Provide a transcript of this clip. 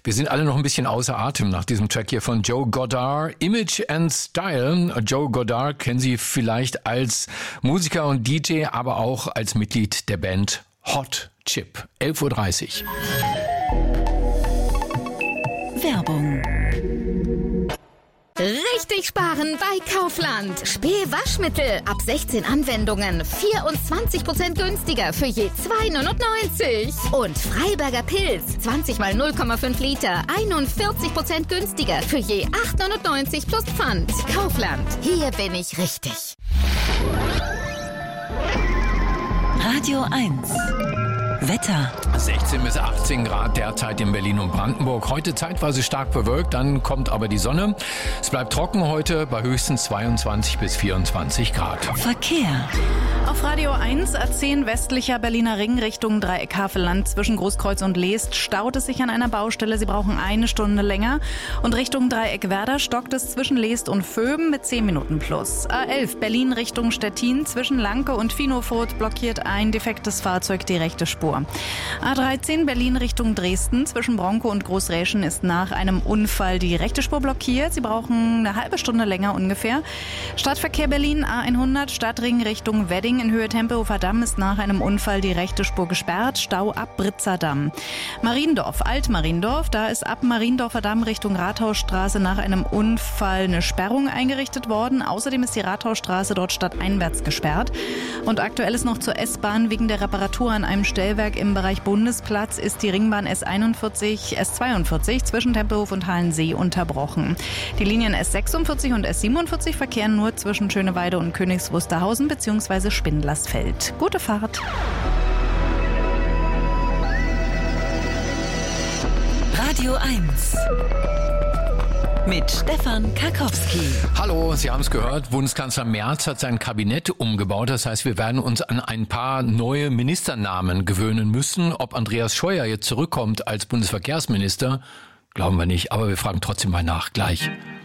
Wir sind alle noch ein bisschen außer Atem nach diesem Track hier von Joe Goddard, Image and Style. Joe Goddard kennen Sie vielleicht als Musiker und DJ, aber auch als Mitglied der Band Hot Chip. 11:30 Uhr. Werbung. Richtig sparen bei Kaufland. Spee-Waschmittel ab 16 Anwendungen 24% günstiger für je 2,99. Und Freiberger Pilz 20 mal 0,5 Liter 41% günstiger für je 8,99 plus Pfand. Kaufland, hier bin ich richtig. Radio 1. Wetter. 16 bis 18 Grad derzeit in Berlin und Brandenburg. Heute zeitweise stark bewölkt, dann kommt aber die Sonne. Es bleibt trocken heute bei höchstens 22 bis 24 Grad. Verkehr. Auf Radio 1 A10 westlicher Berliner Ring Richtung Dreieck Havelland zwischen Großkreuz und Leest staut es sich an einer Baustelle. Sie brauchen 1 Stunde länger. Und Richtung Dreieck Werder stockt es zwischen Leest und Vöben mit 10 Minuten plus. A11 Berlin Richtung Stettin zwischen Lanke und Finofurt blockiert ein defektes Fahrzeug die rechte Spur. A13 Berlin Richtung Dresden zwischen Bronco und Großräschen ist nach einem Unfall die rechte Spur blockiert. Sie brauchen eine halbe Stunde länger ungefähr. Stadtverkehr Berlin A100 Stadtring Richtung Wedding in Höhe Tempelhofer Damm ist nach einem Unfall die rechte Spur gesperrt. Stau ab Britzer Damm. Mariendorf, Alt-Mariendorf, da ist ab Mariendorfer Damm Richtung Rathausstraße nach einem Unfall eine Sperrung eingerichtet worden. Außerdem ist die Rathausstraße dort stadteinwärts gesperrt. Und aktuell ist noch zur S-Bahn wegen der Reparatur an einem Stellwerk im Bereich Bundesplatz ist die Ringbahn S42 zwischen Tempelhof und Halensee unterbrochen. Die Linien S46 und S47 verkehren nur zwischen Schöneweide und Königs Wusterhausen bzw. Spindlersfeld. Gute Fahrt! Radio 1. Mit Stefan Karkowski. Hallo, Sie haben es gehört, Bundeskanzler Merz hat sein Kabinett umgebaut. Das heißt, wir werden uns an ein paar neue Ministernamen gewöhnen müssen. Ob Andreas Scheuer jetzt zurückkommt als Bundesverkehrsminister, glauben wir nicht. Aber wir fragen trotzdem mal nach, gleich.